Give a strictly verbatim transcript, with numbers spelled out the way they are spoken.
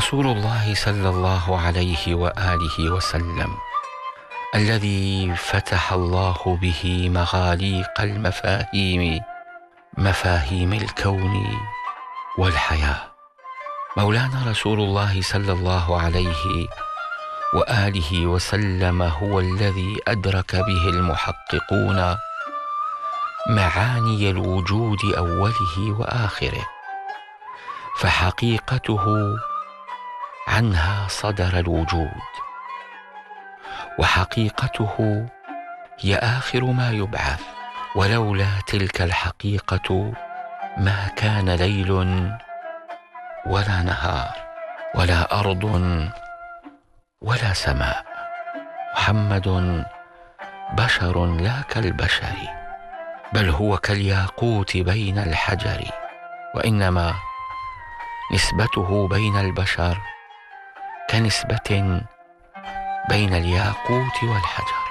رسول الله صلى الله عليه وآله وسلم الذي فتح الله به مغاليق المفاهيم، مفاهيم الكون والحياة. مولانا رسول الله صلى الله عليه وآله وسلم هو الذي أدرك به المحققون معاني الوجود أوله وآخره، فحقيقته عنها صدر الوجود، وحقيقته هي آخر ما يبعث، ولولا تلك الحقيقة ما كان ليل ولا نهار ولا أرض ولا سماء. محمد بشر لا كالبشر، بل هو كالياقوت بين الحجر، وإنما نسبته بين البشر كنسبة بين الياقوت والحجر.